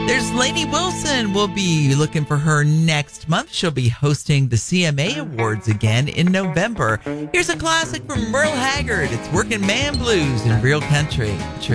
There's Lainey Wilson. We'll be looking for her next month. She'll be hosting the CMA Awards again in November. Here's a classic from Merle Haggard. It's Working Man Blues in Real Country.